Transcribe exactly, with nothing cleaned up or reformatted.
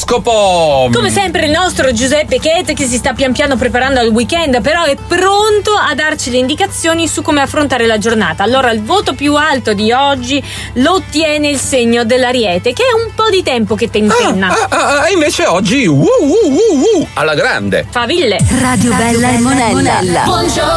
l'oroscopo. Come sempre il nostro Giuseppe Chete, che si sta pian piano preparando al weekend, però è pronto a darci le indicazioni su come affrontare la giornata. Allora il voto più alto di oggi lo ottiene il segno dell'Ariete, che è un po' di tempo che tentenna. Ah, ah, ah, invece oggi uh, uh, uh, uh, alla grande. Faville. Radio Bella e Monella. Buongiorno.